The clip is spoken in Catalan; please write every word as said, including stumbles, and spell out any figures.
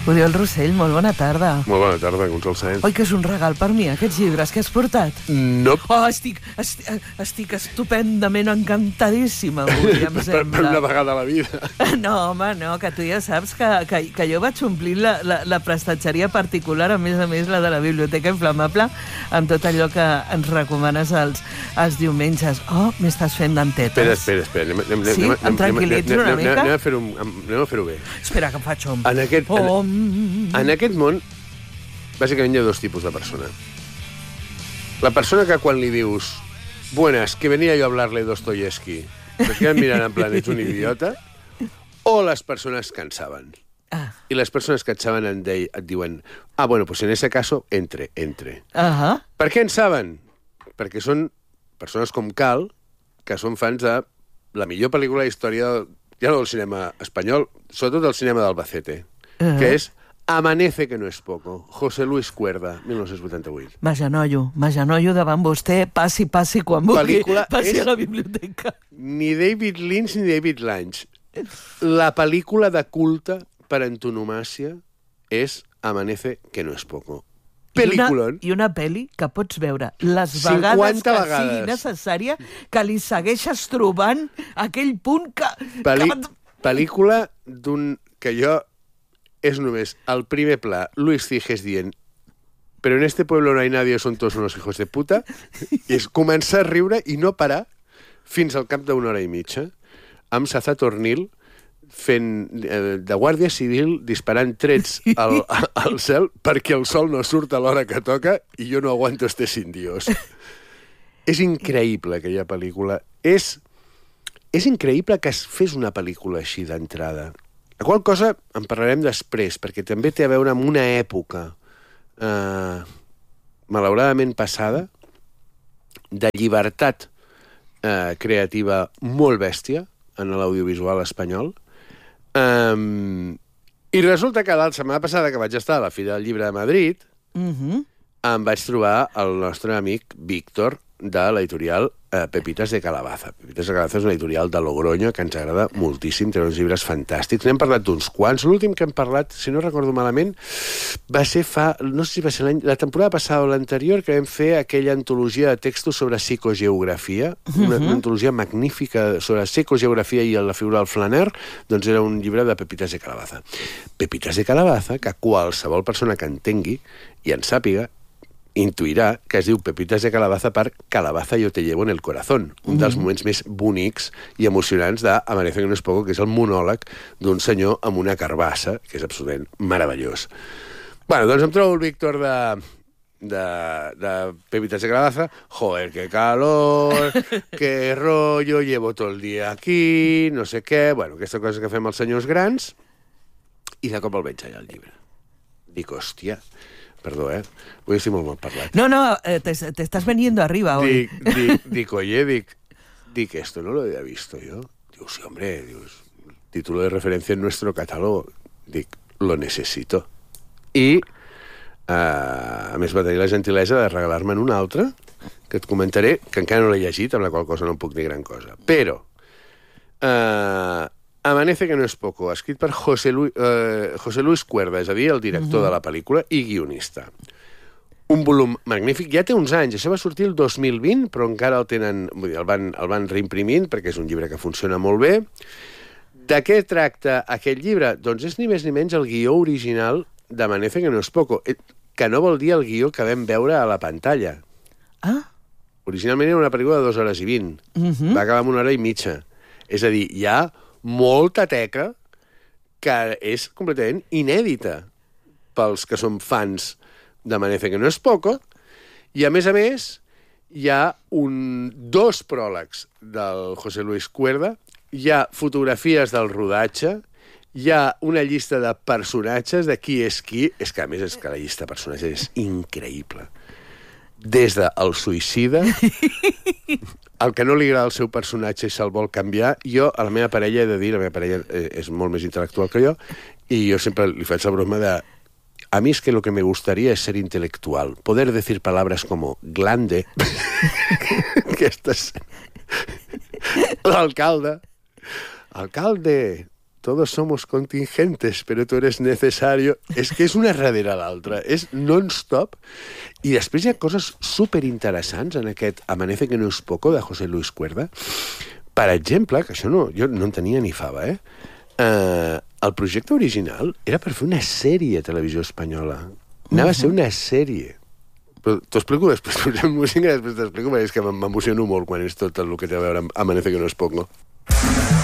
Oriol Rossell, molt bona tarda. Molt bona tarda, Gonçal Sáenz. Oi que és un regal per mi, aquests llibres que has portat? No. Oh, estic, estic, estic estupendament encantadíssima avui, em per, sembla. per una vegada a la vida. No, home, no, que tu ja saps que, que, que jo vaig omplint la, la, la prestatgeria particular, a més a més la de la Biblioteca Inflamable, amb tot allò que ens recomanes els, els diumenges. Oh, m'estàs fent dentetes. Espera, espera, espera. Anem, anem, sí? anem, Em tranquil·litzo anem, una anem, mica? Anem a fer-ho anem a fer-ho bé. Espera, que em faig om. En aquest, en, Om. en aquest món, bàsicament hi ha dos tipus de persona. La persona que quan li dius buenas, que venía yo a hablarle de Dostoyevsky, se quedan mirant en plan, ets un idiota, o les persones que en saben. Ah. I les persones que et saben en de, et diuen, ah, bueno, pues en ese caso, entre, entre. Ahà. Per què en saben? Perquè són persones com Cal, que són fans de la millor pel·lícula de història, ja no del cinema espanyol, sobretot del cinema d'Albacete, Uh-huh. que és Amanece que no es poco, José Luis Cuerda, mil nou-cents vuitanta-vuit. M'agenollo, m'agenollo davant vostè, passi, passi quan vulgui, Pel·lícula passi és- a la biblioteca. Ni David Lynch ni David Lange. La pel·lícula de culte per antonomàcia és Amanece que no es poco. Pel·lículon. I una, I una pel·li que pots veure les vegades cinquanta que vegades. sigui necessària, que li segueixes trobant aquell punt que... Pel·li, que... pel·lícula d'un... que jo és només el primer pla, Luis Ciges dient però en este pueblo no hay nadie, son todos unos hijos de puta, i és començar a riure i no parar fins al cap d'una hora i mitja, amb Sazà Tornil fent eh, de guàrdia civil disparant trets al, al cel perquè el sol no surt a l'hora que toca i jo no aguanto este sin Dios. És increïble aquella pel·lícula. És, és increïble que es fes una pel·lícula així d'entrada. La qual cosa en parlarem després, perquè també té a veure amb una època eh, malauradament passada de llibertat eh, creativa molt bèstia en l'audiovisual espanyol. Um, I resulta que la setmana passada que vaig estar a la Fira del Llibre de Madrid, Uh-huh. em vaig trobar el nostre amic Víctor de l'editorial eh, Pepitas de Calabaza. Pepitas de Calabaza és una editorial de Logroño que ens agrada moltíssim, té uns llibres fantàstics. N'hem parlat d'uns quants. L'últim que hem parlat, si no recordo malament, va ser fa, no sé si va ser l'any, la temporada passada o l'anterior, que vam fer aquella antologia de textos sobre psicogeografia, una, una antologia magnífica sobre psicogeografia i la figura del flaner, doncs era un llibre de Pepitas de Calabaza. Pepitas de Calabaza, que qualsevol persona que entengui i en sàpiga, intuirà que es diu Pepitas de Calabaza per Calabaza yo te llevo en el corazón, un dels moments més bonics i emocionants de Amanece que no es poco, que és el monòleg d'un senyor amb una carbassa, que és absolutament meravellós. Bueno, doncs em trobo el Víctor de, de, de Pepitas de Calabaza. Joder, qué calor, qué rollo, llevo todo el día aquí, no sé què... Bueno, aquesta cosa que fem els senyors grans, i de cop el veig allà al llibre. Dic, hòstia... Perdó, eh? Avui estic molt mal parlat. No, no, eh, te, te estás veniendo arriba hoy. Dic, dic, dic, oye, dic, dic, esto no lo había visto yo. Digo, sí, hombre, digo, título de referencia en nuestro catálogo. Dic, lo necesito. I, uh, a més, va tenir la gentilesa de regalar-me'n una altra, que et comentaré, que encara no l'he llegit, amb la qual cosa no em puc dir gran cosa. Però, uh, Amanece que no es poco, escrit per José, Lu eh, José Luis Cuerda, és a dir, el director uh-huh. de la pel·lícula i guionista. Un volum magnífic, ja té uns anys, això va sortir el dos mil vint, però encara el tenen, vull dir, el van, el van reimprimint, perquè és un llibre que funciona molt bé. De què tracta aquest llibre? Doncs és ni més ni menys el guió original d'Amanece que no es poco, que no vol dir el guió que vam veure a la pantalla. Ah? Originalment era una pel·lícula de dues hores i vint, Uh-huh. va acabar amb una hora i mitja. És a dir, hi ha molta teca que és completament inèdita pels que som fans d'Amanece que no es poco, i a més a més hi ha un, dos pròlegs del José Luis Cuerda, hi ha fotografies del rodatge, hi ha una llista de personatges de qui és qui, és que a més és que la llista de personatges és increïble. Des de el suïcida, el que no li agrada al seu personatge i se'l vol canviar, jo a la meva parella he de dir, la meva parella és molt més intel·lectual que jo, i jo sempre li faig la broma de a mí es que lo que me gustaría es ser intelectual, poder decir palabras como glande, que estàs... l'alcalde, alcalde, todos somos contingentes, pero tú eres necesario. És que és una darrere l'altra, és non-stop. I després hi ha coses superinteressants en aquest Amanece que no es poco, de José Luis Cuerda. Per exemple, que això no, jo no en tenia ni fava, eh? Uh, el projecte original era per fer una sèrie a Televisió Espanyola. Anava uh-huh. a ser una sèrie. Però t'ho explico després, posem música, després t'explico, perquè és que m'emociono molt quan és tot el que té a veure amb Amanece que no es poco.